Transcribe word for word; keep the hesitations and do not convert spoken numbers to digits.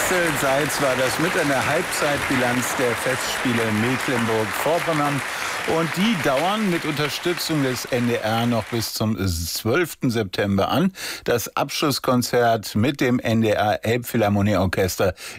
Christel Seitz war das mit einer Halbzeitbilanz der Festspiele Mecklenburg-Vorpommern. Und die dauern mit Unterstützung des N D R noch bis zum zwölften September an. Das Abschlusskonzert mit dem N D R Elbphilharmonieorchester